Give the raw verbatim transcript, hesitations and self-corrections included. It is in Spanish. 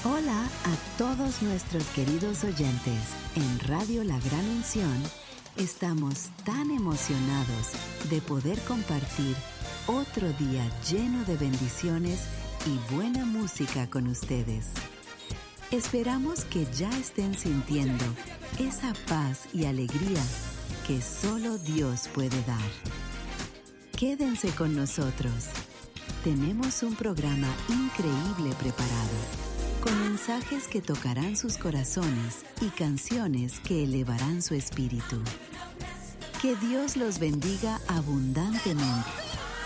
Hola a todos nuestros queridos oyentes. En Radio La Gran Unción estamos tan emocionados de poder compartir otro día lleno de bendiciones y buena música con ustedes. Esperamos que ya estén sintiendo esa paz y alegría que solo Dios puede dar. Quédense con nosotros. Tenemos un programa increíble preparado, con mensajes que tocarán sus corazones y canciones que elevarán su espíritu. Que Dios los bendiga abundantemente.